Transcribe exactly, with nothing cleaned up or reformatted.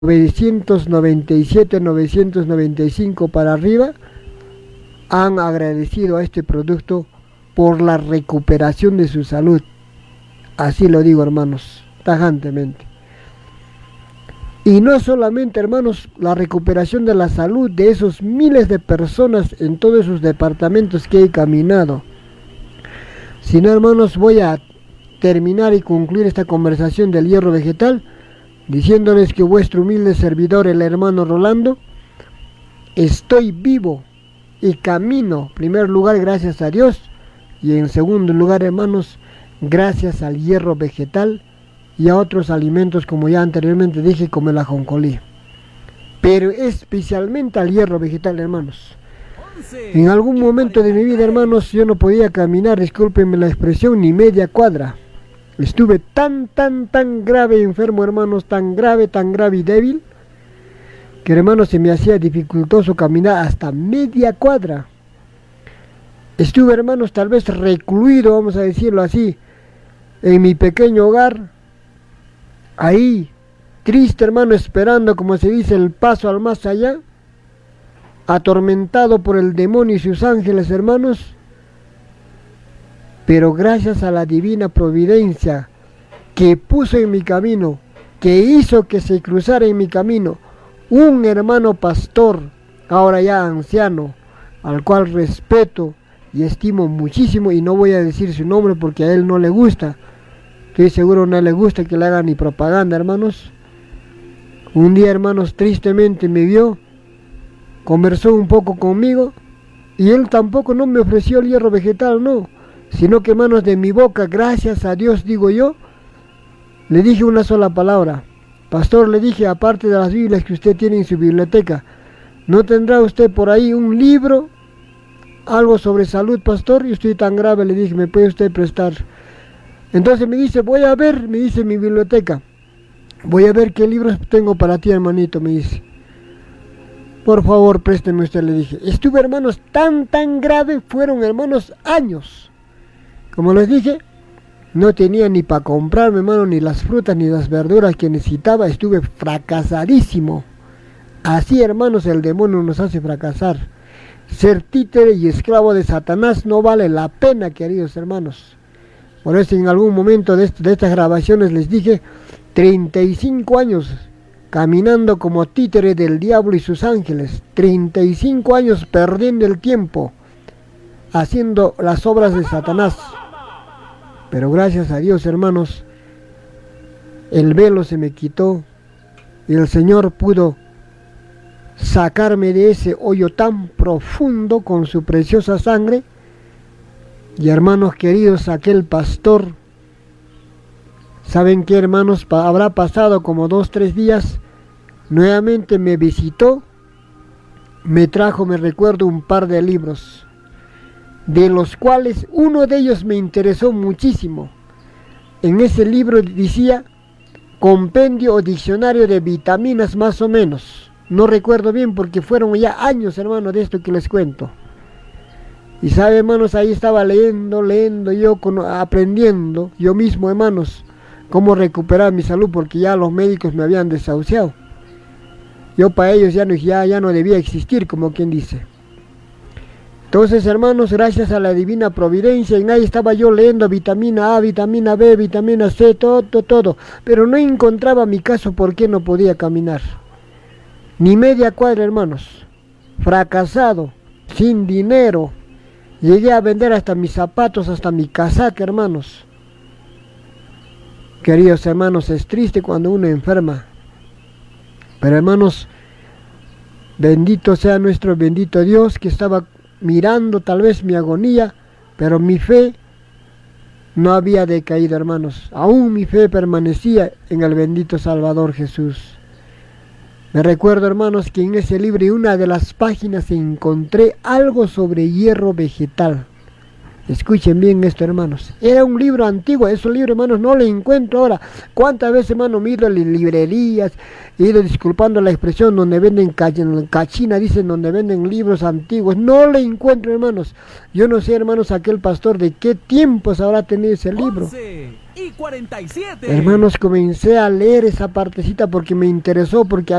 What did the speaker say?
novecientos noventa y siete, novecientos noventa y cinco para arriba han agradecido a este producto por la recuperación de su salud. Así lo digo, hermanos, tajantemente. Y no solamente, hermanos, la recuperación de la salud de esos miles de personas en todos esos departamentos que he caminado, sino, hermanos, voy a terminar y concluir esta conversación del hierro vegetal diciéndoles que vuestro humilde servidor, el hermano Rolando, estoy vivo y camino, en primer lugar, gracias a Dios, y en segundo lugar, hermanos, gracias al hierro vegetal y a otros alimentos, como ya anteriormente dije, como el ajonjolí. Pero especialmente al hierro vegetal, hermanos. En algún momento de mi vida, hermanos, yo no podía caminar, discúlpenme la expresión, ni media cuadra. Estuve tan, tan, tan grave enfermo, hermanos, tan grave, tan grave y débil, que, hermanos, se me hacía dificultoso caminar hasta media cuadra. Estuve, hermanos, tal vez recluido, vamos a decirlo así, en mi pequeño hogar, ahí, triste, hermano, esperando, como se dice, el paso al más allá, atormentado por el demonio y sus ángeles, hermanos. Pero gracias a la divina providencia que puso en mi camino, que hizo que se cruzara en mi camino un hermano pastor, ahora ya anciano, al cual respeto y estimo muchísimo, y no voy a decir su nombre porque a él no le gusta, estoy seguro no le gusta que le hagan ni propaganda, hermanos. Un día, hermanos, tristemente me vio, conversó un poco conmigo, y él tampoco no me ofreció el hierro vegetal, no, sino que, hermanos, de mi boca, gracias a Dios, digo yo, le dije una sola palabra. Pastor, le dije, aparte de las Biblias que usted tiene en su biblioteca, ¿no tendrá usted por ahí un libro, algo sobre salud, pastor? Yo estoy tan grave, le dije, ¿me puede usted prestar? Entonces me dice, voy a ver, me dice mi biblioteca, voy a ver qué libros tengo para ti, hermanito, me dice. Por favor, présteme usted, le dije. Estuve, hermanos, tan, tan grave, fueron, hermanos, años. Como les dije, no tenía ni para comprarme, hermano, ni las frutas ni las verduras que necesitaba. Estuve fracasadísimo. Así, hermanos, el demonio nos hace fracasar. Ser títere y esclavo de Satanás no vale la pena, queridos hermanos. Por eso en algún momento de, est de estas grabaciones les dije, treinta y cinco años caminando como títere del diablo y sus ángeles. treinta y cinco años perdiendo el tiempo, haciendo las obras de Satanás. Pero gracias a Dios, hermanos, el velo se me quitó y el Señor pudo sacarme de ese hoyo tan profundo con su preciosa sangre. Y, hermanos queridos, aquel pastor, ¿saben qué, hermanos? Pa- habrá pasado como dos, tres días, nuevamente me visitó, me trajo, me recuerdo, un par de libros, de los cuales uno de ellos me interesó muchísimo. En ese libro decía compendio o diccionario de vitaminas, más o menos. No recuerdo bien porque fueron ya años, hermanos, de esto que les cuento. Y sabe, hermanos, ahí estaba leyendo, leyendo, yo con, aprendiendo, yo mismo, hermanos, cómo recuperar mi salud, porque ya los médicos me habían desahuciado. Yo para ellos ya no, ya, ya no debía existir, como quien dice. Entonces, hermanos, gracias a la divina providencia, en ahí estaba yo leyendo vitamina A, vitamina B, vitamina C, todo, todo, todo. Pero no encontraba mi caso por qué no podía caminar. Ni media cuadra, hermanos. Fracasado, sin dinero. Llegué a vender hasta mis zapatos, hasta mi casaca, hermanos. Queridos hermanos, es triste cuando uno enferma. Pero, hermanos, bendito sea nuestro bendito Dios, que estaba mirando tal vez mi agonía, pero mi fe no había decaído, hermanos. Aún mi fe permanecía en el bendito Salvador Jesús. Me recuerdo, hermanos, que en ese libro, en una de las páginas, encontré algo sobre hierro vegetal. Escuchen bien esto, hermanos. Era un libro antiguo, esos libros, hermanos, no lo encuentro ahora. ¿Cuántas veces, hermano, me he ido a librerías, he ido, disculpando la expresión, donde venden cachina, dicen, donde venden libros antiguos? No lo encuentro, hermanos. Yo no sé, hermanos, aquel pastor de qué tiempos habrá tenido ese libro. y cuarenta y siete. Hermanos, comencé a leer esa partecita porque me interesó, porque